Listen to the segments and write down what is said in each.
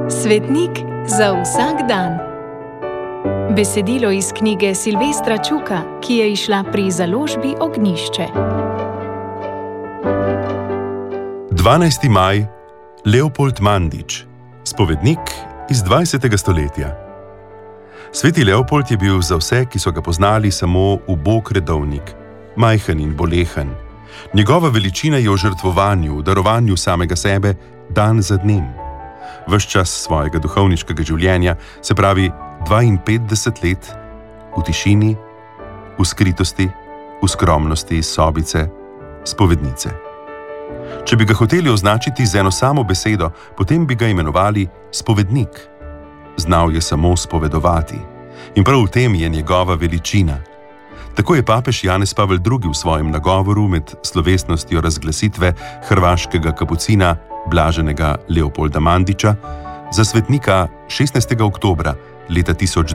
Svetnik za vsak dan. Besedilo iz knjige Silvestra Čuka, ki je izšla pri založbi Ognjišče. 12. maj, Leopold Mandič, spovednik iz 20. stoletja. Sveti Leopold je bil za vse, ki so ga poznali, samo ubog redovnik, majhen in bolehen. Njegova veličina je v žrtvovanju, v darovanju samega sebe dan za dnem. Ves čas svojega duhovniškega življenja, se pravi 52 let, v tišini, v skritosti, v skromnosti sobice, spovednice. Če bi ga hoteli označiti z eno samo besedo, potem bi ga imenovali spovednik. Znal je samo spovedovati. In prav v tem je njegova veličina. Tako je papež Janez Pavel II. V svojem nagovoru med slovesnostjo razglasitve hrvaškega kapucina blaženega Leopolda Mandiča za svetnika 16. oktobra leta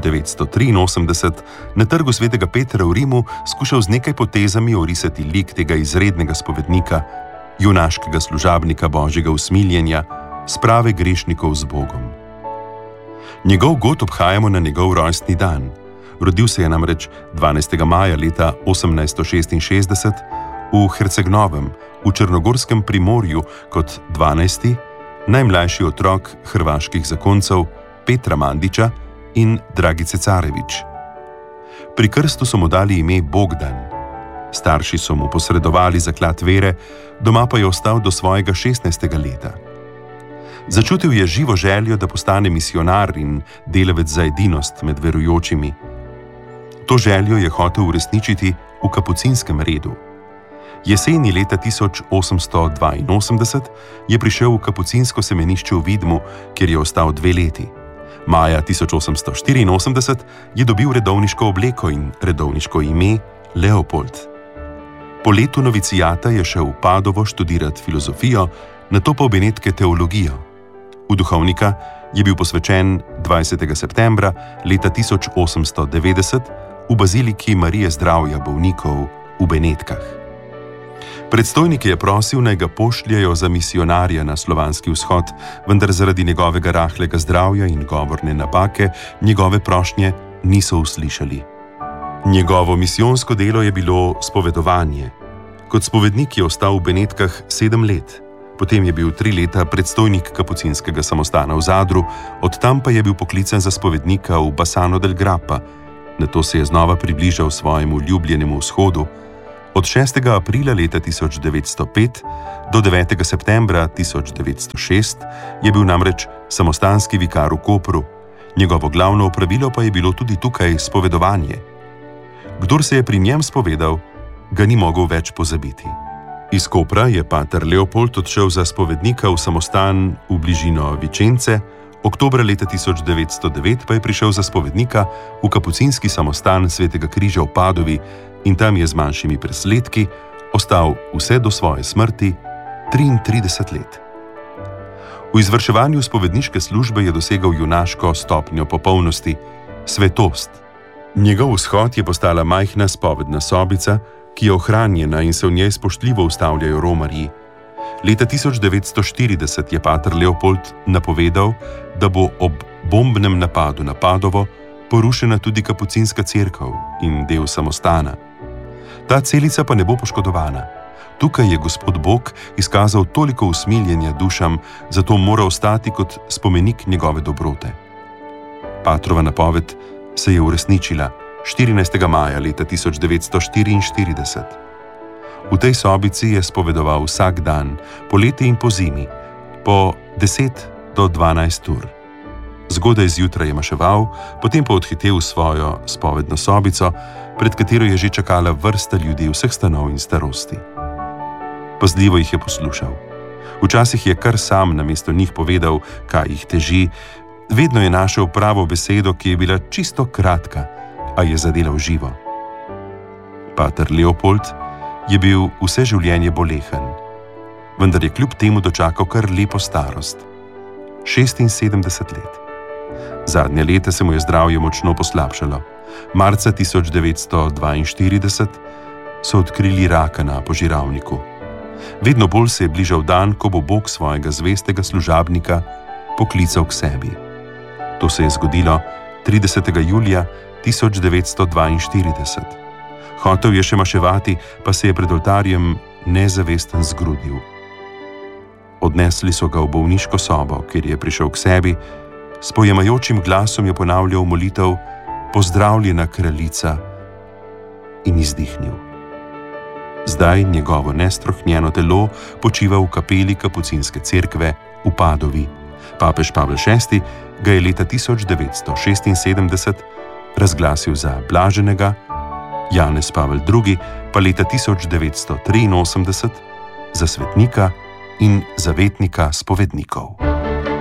1983 na trgu svetega Petra v Rimu skušal z nekaj potezami orisati lik tega izrednega spovednika, junaškega služabnika Božjega usmiljenja, sprave grešnikov z Bogom. Njegov god obhajamo na njegov rojstni dan. Rodil se je namreč 12. maja leta 1866 v Herceg-Novem, v Črnogorskem primorju, kot 12., najmlajši otrok hrvaških zakoncev Petra Mandiča in Dragice Carević. Pri krstu so mu dali ime Bogdan. Starši so mu posredovali zaklad vere, doma pa je ostal do svojega 16. leta. Začutil je živo željo, da postane misionar in delavec za edinost med verujočimi. To željo je hotel uresničiti v kapucinskem redu. Jeseni leta 1882 je prišel v kapucinsko semenišče v Vidmu, kjer je ostal 2 leti. Maja 1884 je dobil redovniško obleko in redovniško ime Leopold. Po letu novicijata je šel v Padovo študirati filozofijo, nato pa v Benetke teologijo. V duhovnika je bil posvečen 20. septembra leta 1890 v baziliki Marije zdravja bolnikov v Benetkah. Predstojnik je prosil, naj ga pošljajo za misionarja na slovanski vzhod, vendar zaradi njegovega rahlega zdravja in govorne napake njegove prošnje niso uslišali. Njegovo misijonsko delo je bilo spovedovanje. Kot spovednik je ostal v Benetkah 7 let. Potem je bil 3 leta predstojnik kapucinskega samostana v Zadru, od tam pa je bil poklican za spovednika v Bassano del Grappa. Nato se je znova približal svojemu ljubljenemu vzhodu. Od 6. aprila leta 1905 do 9. septembra 1906 je bil namreč samostanski vikar v Kopru. Njegovo glavno opravilo pa je bilo tudi tukaj spovedovanje. Kdor se je pri njem spovedal, ga ni mogel več pozabiti. Iz Kopra je pater Leopold odšel za spovednika v samostan v bližino Vicence, oktobra leta 1909 pa je prišel za spovednika v kapucinski samostan Svetega križa v Padovi in tam je z manjšimi presledki ostal vse do svoje smrti 33 let. V izvrševanju spovedniške službe je dosegel junaško stopnjo popolnosti, svetost. Njegov vzhod je postala majhna spovedna sobica, ki je ohranjena in se v njej spoštljivo ustavljajo romarji. Leta 1940 je pater Leopold napovedal, da bo ob bombnem napadu na Padovo porušena tudi kapucinska cerkev in del samostana. Ta celica pa ne bo poškodovana. Tukaj je Gospod Bog izkazal toliko usmiljenja dušam, zato mora ostati kot spomenik njegove dobrote. Patrova napoved se je uresničila 14. maja leta 1944. V tej sobici je spovedoval vsak dan, poleti in pozimi, po 10 do 12 ur. Zgodaj zjutraj je maševal, potem pa odhitel v svojo spovedno sobico, pred katero je že čakala vrsta ljudi vseh stanov in starosti. Pazljivo jih je poslušal. Včasih je kar sam namesto njih povedal, kaj jih teži, vedno je našel pravo besedo, ki je bila čisto kratka, a je zadela v živo. Pater Leopold je bil vse življenje bolehen, vendar je kljub temu dočakal kar lepo starost. 76 let. Zadnja leta se mu je zdravje močno poslabšalo. Marca 1942 so odkrili raka na požiralniku. Vedno bolj se je bližal dan, ko bo Bog svojega zvestega služabnika poklical k sebi. To se je zgodilo 30. julija 1942. Hotel je še maševati, pa se je pred oltarjem nezavesten zgrudil. Odnesli so ga v bolniško sobo, kjer je prišel k sebi, s pojemajočim glasom je ponavljal molitev Pozdravljena kraljica in izdihnil. Zdaj njegovo nestrohnjeno telo počiva v kapeli Kapucinske cerkve v Padovi. Papež Pavel VI ga je leta 1976 razglasil za blaženega, Janez Pavel II pa leta 1983 za svetnika in zavetnika spovednikov.